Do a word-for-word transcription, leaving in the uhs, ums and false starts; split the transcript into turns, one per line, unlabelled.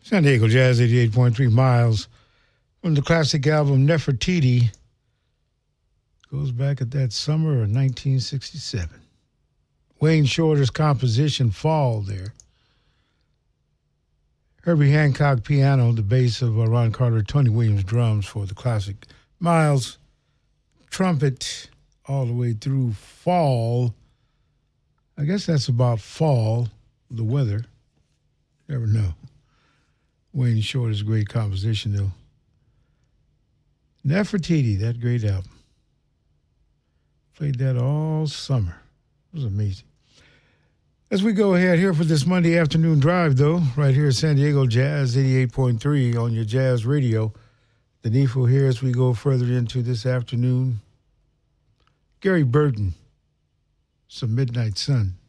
San Diego Jazz eighty-eight point three miles from the classic album Nefertiti. Goes back at that summer of nineteen sixty-seven. Wayne Shorter's composition Fall there. Herbie Hancock piano, the bass of uh, Ron Carter, Tony Williams drums for the classic. Miles, trumpet all the way through Fall. I guess that's about fall, the weather. Never know. Wayne Shorter's great composition, though. Nefertiti, that great album. Played that all summer. It was amazing. As we go ahead here for this Monday afternoon drive, though, right here at San Diego Jazz eighty-eight point three on your Jazz Radio. The needful here as we go further into this afternoon. Gary Burton, Some Midnight Sun.